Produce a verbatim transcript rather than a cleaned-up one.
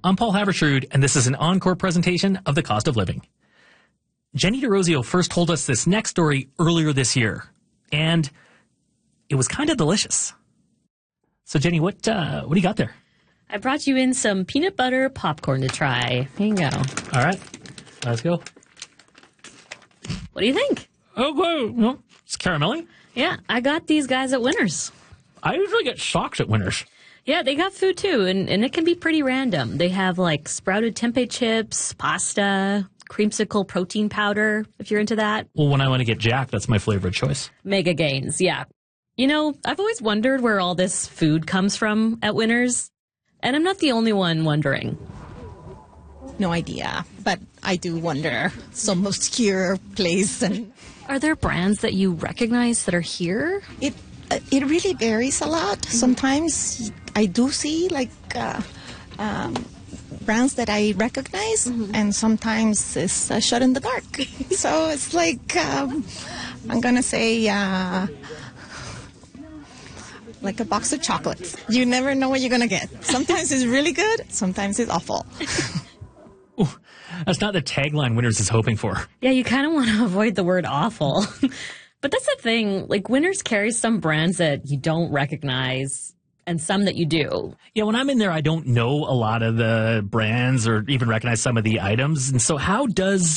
I'm Paul Havershrud, and this is an encore presentation of The Cost of Living. Jenny DeRosio first told us this next story earlier this year, and it was kind of delicious. So, Jenny, what uh, what do you got there? I brought you in some peanut butter popcorn to try. Here you go. All right, let's go. What do you think? Oh, well, well, it's caramelly. Yeah, I got these guys at Winners. I usually get socks at Winners. Yeah, they got food too, and, and it can be pretty random. They have like sprouted tempeh chips, pasta, creamsicle protein powder, if you're into that. Well, when I want to get Jack, that's my flavor of choice. Mega Gains, yeah. You know, I've always wondered where all this food comes from at Winners, and I'm not the only one wondering. No idea, but I do wonder. Some obscure place. And Are there brands that you recognize that are here? it uh, it really varies a lot. Sometimes I do see like uh, um, brands that I recognize, mm-hmm. and sometimes it's a shot in the dark. So it's like um, I'm gonna say. Uh, Like a box of chocolates. You never know what you're going to get. Sometimes it's really good. Sometimes it's awful. Ooh, that's not the tagline Winners is hoping for. Yeah, you kind of want to avoid the word awful. But that's the thing. Like, Winners carries some brands that you don't recognize and some that you do. Yeah, when I'm in there, I don't know a lot of the brands or even recognize some of the items. And so how does